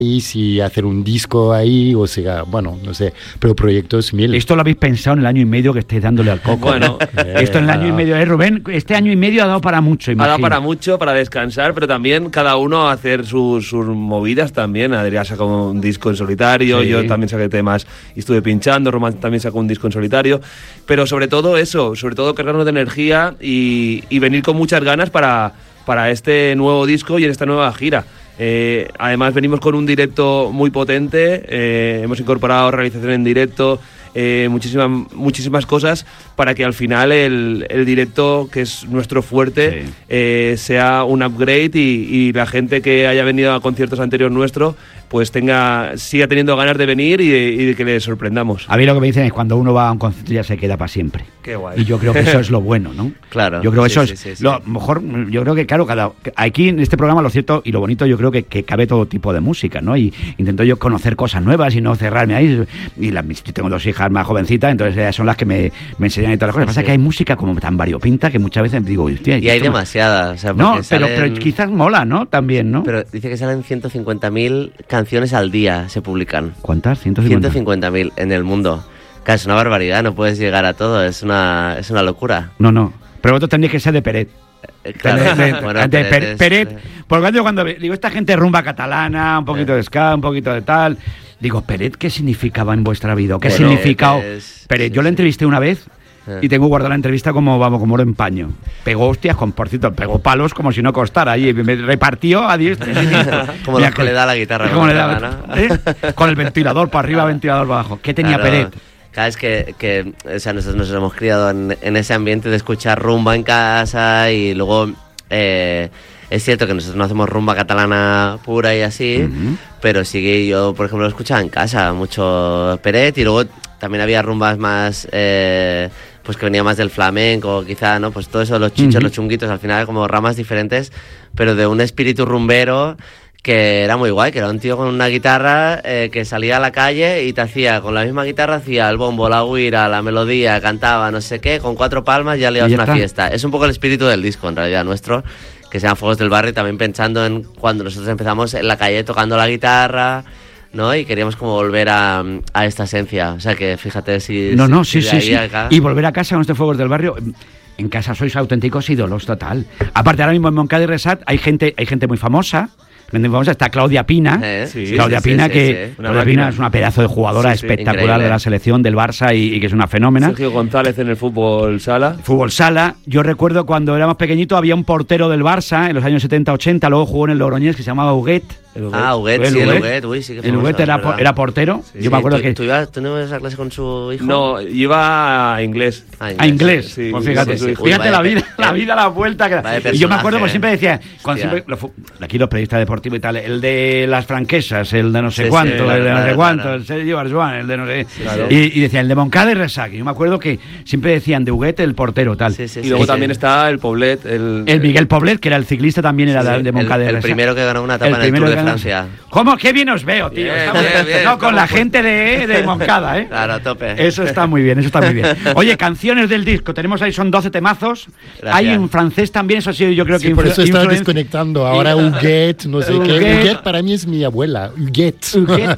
y hacer un disco ahí, o sea, bueno, no sé, pero proyectos mil. Esto lo habéis pensado en el año y medio que estáis dándole al coco. Bueno, esto en el año y medio, Rubén, este año y medio ha dado para mucho, imagino. Ha dado para mucho, para descansar, pero también cada uno hacer sus movidas también. Adrián sacó un disco en solitario, yo también saqué temas y estuve pinchando, Román también sacó un disco en solitario, pero sobre todo eso, sobre todo cargarnos de energía y venir con muchas ganas para este nuevo disco y en esta nueva gira. Además venimos con un directo muy potente, hemos incorporado realización en directo, muchísimas cosas para que al final el directo, que es nuestro fuerte, sea un upgrade y la gente que haya venido a conciertos anteriores nuestros pues siga teniendo ganas de venir y de que les sorprendamos. A mí lo que me dicen es cuando uno va a un concierto ya se queda para siempre. Qué guay. Y yo creo que eso es lo bueno, ¿no? Claro. Yo creo que eso es lo mejor. Yo creo que, claro, aquí en este programa lo cierto y lo bonito, yo creo que cabe todo tipo de música, ¿no? Y intento yo conocer cosas nuevas y no cerrarme ahí. Y yo tengo 2 hijas más jovencitas, entonces ellas son las que me enseñan y todas las cosas. Pasa que hay música como tan variopinta que muchas veces digo, hostia. Y hay demasiada. O sea, no, pero quizás mola, ¿no? También, ¿no? Pero dice que salen 150.000 canciones al día, se publican. ¿Cuántas? 150.000 en el mundo. Claro, es una barbaridad, no puedes llegar a todo, es una locura. No. Pero vosotros tenéis que ser de Peret. Claro, Peret. Porque yo cuando digo, esta gente rumba catalana, un poquito de ska, un poquito de tal. Digo, Peret, ¿qué significaba en vuestra vida? ¿Qué significado? Peret, yo le entrevisté una vez. Y tengo guardada la entrevista como oro en paño. Pegó hostias, por cierto, pegó palos como si no costara. Y me repartió a diestra y siniestra. Como los que le da la guitarra. Con el ventilador para arriba, ventilador para abajo. ¿Qué tenía Peret? Cada vez que o sea, nosotros nos hemos criado en ese ambiente de escuchar rumba en casa y luego... es cierto que nosotros no hacemos rumba catalana pura y así, pero sí que yo, por ejemplo, lo escuchaba en casa, mucho Peret, y luego también había rumbas más, pues que venía más del flamenco, quizá, ¿no? Pues todo eso, los chichos, los chunguitos, al final como ramas diferentes, pero de un espíritu rumbero que era muy guay, que era un tío con una guitarra que salía a la calle y te hacía, con la misma guitarra, hacía el bombo, la güira, la melodía, cantaba, no sé qué, con 4 palmas ya liabas una fiesta. Es un poco el espíritu del disco, en realidad, nuestro, que se llama Fuegos del Barrio, también pensando en cuando nosotros empezamos en la calle tocando la guitarra, ¿no? Y queríamos como volver a esta esencia. O sea que fíjate si... Sí. Acá... Y volver a casa con este Fuegos del Barrio... En casa sois auténticos ídolos, total. Aparte, ahora mismo en Montcada y Resat hay gente muy famosa. Está Claudia Pina, Claudia Pina es una pedazo de jugadora espectacular increíble. De la selección del Barça y que es una fenómena. Sergio González en el fútbol sala. Yo recuerdo cuando éramos pequeñitos había un portero del Barça en los años 70-80, luego jugó en el Logroñés que se llamaba Huguet. Huguet, uy, sí que el Huguet era portero. Sí, yo me acuerdo que... ¿Tú no ibas a clase con su hijo? No, iba a inglés. ¿A inglés? Sí, pues fíjate, fíjate la vida, la vuelta que da. Y yo me acuerdo, pues siempre decía, aquí los periodistas deportivos y tal, el de las franquesas, el de no sé cuánto, el de no sé cuánto, el Sergio Barjuan, el de no sé... Claro. Y decían, el de Montcada y Resac. Yo me acuerdo que siempre decían de Huguet el portero, tal. Y luego también está el Poblet. El Miguel Poblet, que era el ciclista, también era de Montcada y Resac. El primero que ganó una etapa en el Tour de Francia. ¿Cómo? Qué bien os veo, tío. Bien, no, con la gente de Moncada, ¿eh? Claro, a tope. Eso está muy bien. Oye, canciones del disco. Tenemos ahí, son 12 temazos. Gracias. Hay en francés también, eso sí, yo creo que... por eso estaba desconectando. Ahora Huguet, no sé qué. Huguet para mí es mi abuela. Huguet. Huguet.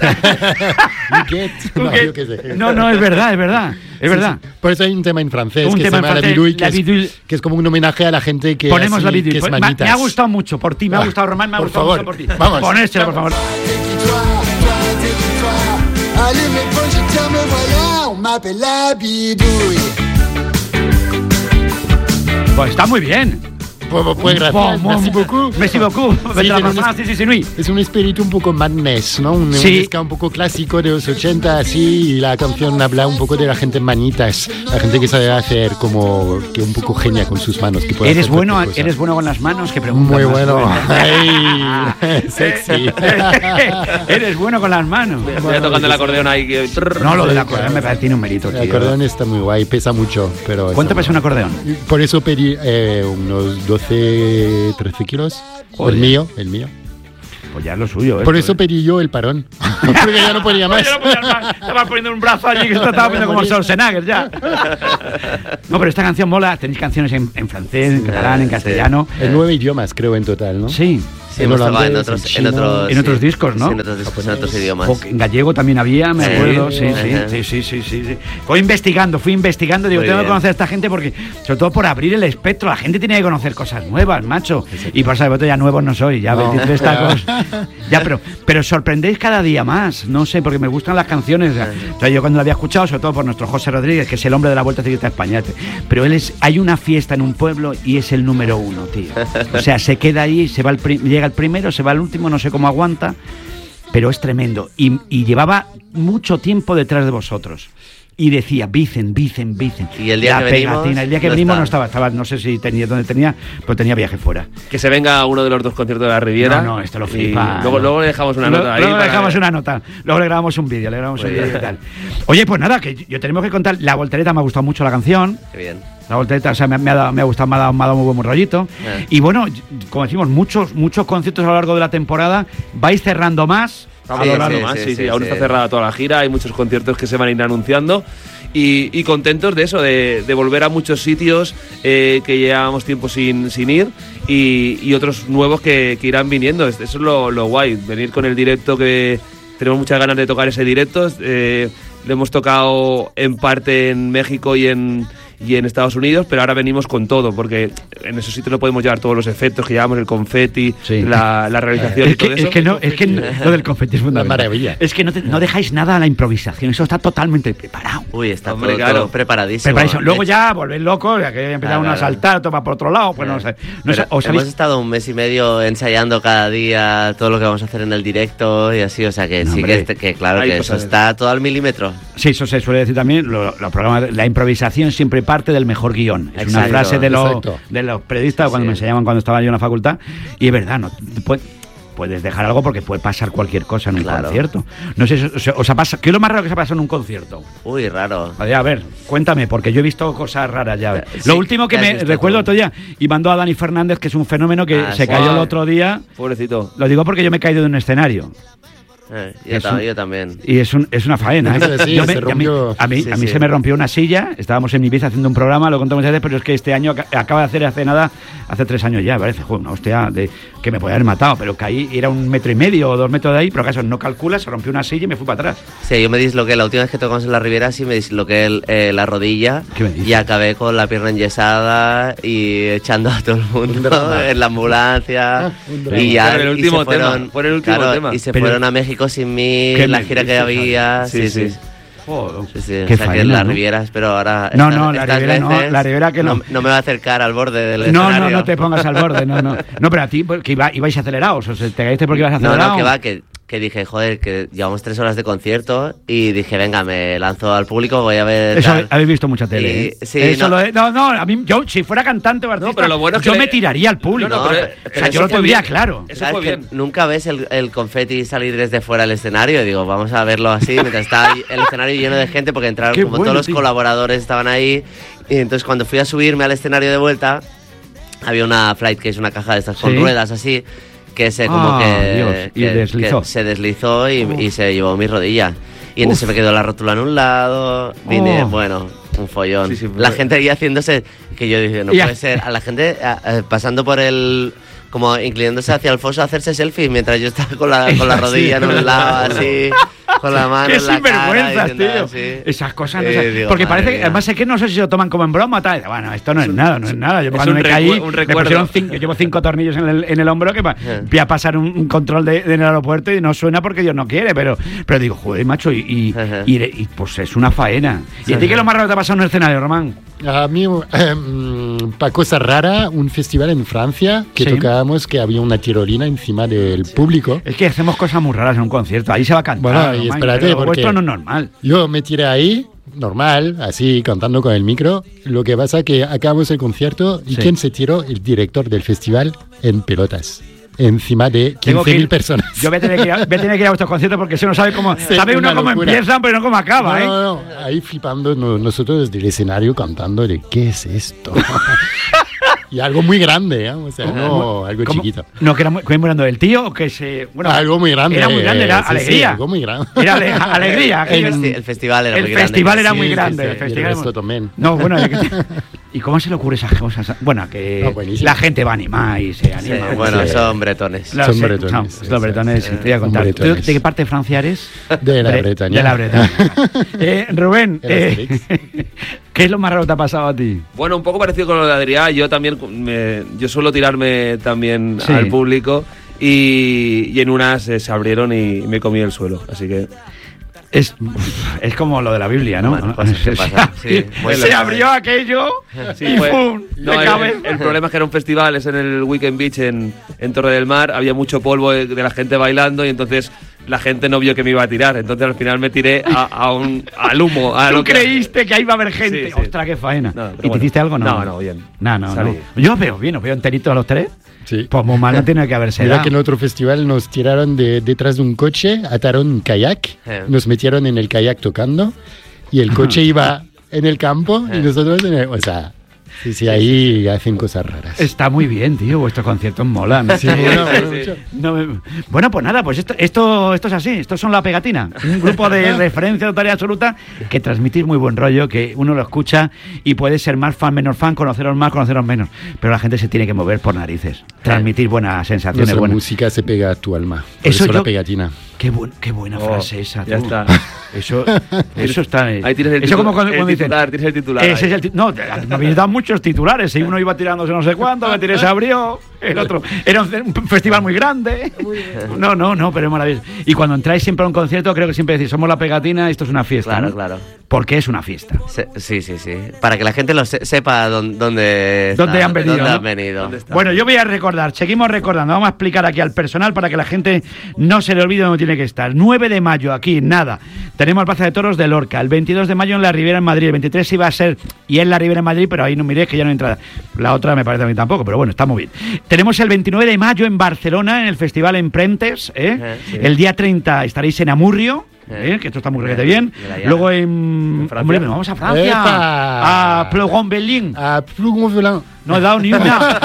Yo qué sé. No, es verdad. Es verdad. Sí. Por eso hay un tema en francés que se llama La Bidouille, que es como un homenaje a la gente que ponemos La Bidouille. Que es manitas. Me ha gustado mucho por ti, me ha gustado, Román, me ha gustado mucho por ti. Vamos. Ponérsela, por favor. Pues está muy bien. Pues gracias. Merci beaucoup. Merci beaucoup. Es un espíritu un poco madness, ¿no? Un ska un poco clásico de los 80, así, y la canción habla un poco de la gente manitas, la gente que sabe hacer como que un poco genia con sus manos. Que ¿Eres bueno con las manos? Que pregunta. Muy bueno. Ay, sexy. Eres bueno con las manos. Estoy tocando el acordeón ahí. No, lo del acordeón me parece tiene un mérito, tío. El acordeón está muy guay, pesa mucho, pero... ¿Cuánto pesa un acordeón? Por eso pedí unos 12, 13 kilos. Joder. El mío. Pues ya es lo suyo. Por eso pedí yo el parón. Porque ya no podía más. Estaba poniendo un brazo allí que estaba poniendo como el Schwarzenegger ya. No, pero esta canción mola. Tenéis canciones en francés, en catalán, en castellano. En 9 idiomas, creo, en total, ¿no? Sí. Sí, hemos tocado en otros discos, ¿no? Sí, en otros discos, en otros idiomas. En gallego también había, me acuerdo. Sí. Fui investigando, digo, tengo que conocer a esta gente porque, sobre todo por abrir el espectro, la gente tiene que conocer cosas nuevas, macho. Y por saber, ya nuevos no soy, ya 23 tacos. Ya, pero sorprendéis cada día más, no sé, porque me gustan las canciones. O sea, yo cuando la había escuchado, sobre todo por nuestro José Rodríguez, que es el hombre de la Vuelta Ciclista España, pero hay una fiesta en un pueblo y es el número 1, tío. O sea, se queda ahí, llega el primero, se va el último, no sé cómo aguanta, pero es tremendo. Y llevaba mucho tiempo detrás de vosotros. Y decía, Vicen. Y el día que venimos, el día que venimos no estaba, no sé si tenía dónde tenía, pero tenía viaje fuera. Que se venga uno de los 2 conciertos de la Riviera. No, esto lo flipa. Luego le dejamos una nota ahí. Luego le dejamos una nota. Luego le grabamos un vídeo, y tal. Oye, pues nada, que yo tenemos que contar. La Voltereta me ha gustado mucho la canción. Qué bien. La Voltereta, o sea, me ha gustado, me ha dado muy buen rollito. Y bueno, como decimos, muchos conciertos a lo largo de la temporada. Vais cerrando más. Aún está cerrada toda la gira, hay muchos conciertos que se van a ir anunciando y contentos de eso, de volver a muchos sitios que llevábamos tiempo sin ir y otros nuevos que irán viniendo. Eso es lo guay, venir con el directo, que tenemos muchas ganas de tocar ese directo. Lo hemos tocado en parte en México y en Estados Unidos, pero ahora venimos con todo, porque en esos sitios no podemos llevar todos los efectos que llevamos, el confeti, la realización y todo eso. Es que lo del confeti es fundamental. Maravilla. Es que no dejáis nada a la improvisación, eso está totalmente preparado. Uy, está todo preparadísimo. Luego ya volvéis locos, ya que empieza uno a saltar, toma por otro lado, pues no sé. Hemos estado un mes y medio ensayando cada día todo lo que vamos a hacer en el directo y así, o sea que que claro que eso está todo al milímetro. Sí, eso se suele decir también, la improvisación siempre parte del mejor guión. Es una frase de los periodistas cuando me enseñaban cuando estaba yo en la facultad, y es verdad, no puedes dejar algo porque puede pasar cualquier cosa en un concierto. No sé, ¿os ha pasado? ¿Qué es lo más raro que se ha pasado en un concierto? Uy, raro. A ver, cuéntame, porque yo he visto cosas raras ya. Lo último que me recuerdo otro día, y mandó a Dani Fernández, que es un fenómeno que se cayó el otro día. Pobrecito. Lo digo porque yo me he caído de un escenario. Yo también. Y es una faena. A mí se me rompió una silla. Estábamos en Ibiza haciendo un programa, lo contamos muchas veces, pero es que este año acaba de hacer hace 3 años ya, parece, una hostia que me podía haber matado, pero caí, era 1,5 metros o 2 metros de ahí, pero acaso no calculas, se rompió una silla y me fui para atrás. Sí, yo me disloqué, la última vez que tocamos en la Riviera sí me disloqué la rodilla y acabé con la pierna enyesada y echando a todo el mundo en la ambulancia. Y ya el último tema. Y se fueron a México sin mí, la gira que había. Sí. Joder. O sea, que las Rivieras, pero ahora... la Riviera que no me va a acercar al borde del escenario. No te pongas al borde, no, pero a ti, que ibais acelerados, o sea, te caíste porque ibas acelerado. No, que dije, joder, que llevamos 3 horas de concierto y dije, venga, me lanzo al público, voy a ver... Eso habéis visto mucha tele, Sí, a mí, yo, si fuera cantante o artista, pero lo bueno es que me tiraría al público. O sea, yo lo tendría claro. Eso fue bien. Nunca ves el confeti salir desde fuera del escenario, y digo, vamos a verlo así, mientras está el escenario lleno de gente, porque entraron todos los colaboradores estaban ahí, y entonces cuando fui a subirme al escenario de vuelta, había una flight, que es una caja de estas con ruedas así, que se se deslizó y se llevó mi rodilla. Y entonces me quedó la rótula en un lado, un follón. La gente ahí haciéndose, que yo dije, no puede ser, a la gente pasando por como inclinándose hacia el foso a hacerse selfies mientras yo estaba con la rodilla en un lado, así, con la mano en la cara. ¡Qué tío! Así. Esas cosas no sé. Porque parece que, además es que no sé si se lo toman como en broma o tal. Bueno, esto no es nada. Yo cuando me caí, me pusieron yo llevo 5 tornillos en el hombro que voy a pasar un control en el aeropuerto y no suena porque Dios no quiere, pero digo, joder, macho, y pues es una faena. ¿Y a ti qué es lo más raro que te ha pasado en el escenario, Román? A mí, para cosa rara, un festival en Francia que tocábamos, que había una tirolina encima del público. Es que hacemos cosas muy raras en un concierto, ahí se va a cantar. Bueno, y espérate, porque esto no es normal. Yo me tiré ahí, normal, así, cantando con el micro. Lo que pasa es que acabamos el concierto y ¿quién se tiró? El director del festival en pelotas. Encima de 15.000 personas. Yo voy a tener que ir a vuestros conciertos porque si no sabe cómo uno cómo empiezan, pero no cómo acaba, no. Ahí flipando nosotros desde el escenario cantando de ¿qué es esto? Y algo muy grande, o sea, no algo chiquito. No, que era muy grande el tío, o que se... Bueno, algo muy grande. Era muy grande, era alegría. Sí, algo muy grande. Era alegría. El festival era muy grande. El festival era muy grande. El resto también. No, bueno, ¿Y cómo se le ocurre esas cosas? Bueno, que la gente va a animar y se anima. Sí, bueno, son bretones. Son bretones. Los bretones, te voy a contar. ¿Tú de qué parte de Francia eres? De la Bretaña. De la Bretaña. Rubén, ¿qué es lo más raro que te ha pasado a ti? Bueno, un poco parecido con lo de Adrián. Yo también, yo suelo tirarme también al público y en unas se abrieron y me comí el suelo. Así que... Es como lo de la Biblia, ¿no? Bueno, ¿qué pasa? Sí, se abrió aquello y ¡pum! No, el problema es que era un festival, es en el Weekend Beach en Torre del Mar, había mucho polvo de la gente bailando y entonces la gente no vio que me iba a tirar, entonces al final me tiré al humo. ¿Tú creíste que ahí iba a haber gente? Sí. ¡Ostras, qué faena! No, ¿y te hiciste algo? No, bien. No. Yo veo enteritos a los tres. Sí. Pues muy mal no tiene que haberse dado. Mira que en otro festival nos tiraron detrás de un coche, ataron un kayak, nos metieron en el kayak tocando y el coche iba en el campo y nosotros o sea... Sí, ahí hacen cosas raras. Está muy bien, tío, vuestros conciertos molan. Sí, bueno, pues nada, pues esto es así, estos son La Pegatina, un grupo de referencia total y absoluta que transmitís muy buen rollo, que uno lo escucha y puede ser más fan, menos fan, conoceros más, conoceros menos, pero la gente se tiene que mover por narices, transmitir buenas sensaciones. La música se pega a tu alma, por eso La Pegatina. Qué buena frase esa, tú. Ya está. Eso está. Ahí tienes el eso como cuando dicen, titular, tienes el titular. Ese es el no, me habéis dado muchos titulares. Si uno iba tirándose no sé cuánto, que tiré se abrió, el otro. Era un festival muy grande. No, pero es maravilloso. Y cuando entráis siempre a un concierto, creo que siempre decís, somos La Pegatina, esto es una fiesta. Claro. Porque es una fiesta. Sí. Para que la gente lo sepa dónde han venido. ¿Dónde han venido? Bueno, yo voy a recordar, seguimos recordando. Vamos a explicar aquí al personal para que la gente no se le olvide dónde tiene que estar. 9 de mayo, aquí, nada. Tenemos Plaza de Toros de Lorca. El 22 de mayo en la Ribera en Madrid. El 23 iba a ser y en la Ribera en Madrid, pero ahí no miré que ya no hay entrada. La otra me parece a mí tampoco, pero bueno, está muy bien. Tenemos el 29 de mayo en Barcelona, en el Festival Emprentes. Sí. El día 30 estaréis en Amurrio. Que esto está muy requete bien. Luego en Francia. Hombre, vamos a Francia. A Plougon-Velin. A Plougon-Velin. No he dado ni una.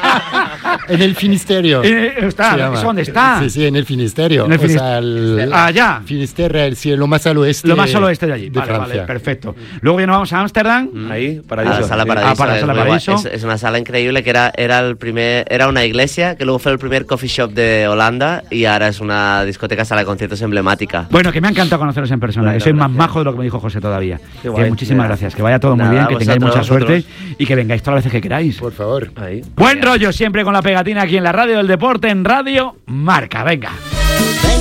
En el Finisterre. ¿Dónde está? Sí, en el Finisterre. Allá. Finisterre, lo más al oeste. Lo más al oeste de allí. Francia. Vale, perfecto. Luego ya nos vamos a Ámsterdam. Ahí, Paradiso. A la Sala Paradiso. Es una sala increíble que era una iglesia, que luego fue el primer coffee shop de Holanda y ahora es una discoteca sala de conciertos emblemática. Bueno, que me ha encantado conoceros en persona. Bueno, soy más majo de lo que me dijo José todavía. Muchísimas gracias. Que vaya todo muy bien, que tengáis mucha suerte y que vengáis todas las veces que queráis. Por favor. Buen rollo siempre con La Pegatina aquí en la radio del deporte, en Radio Marca. Venga.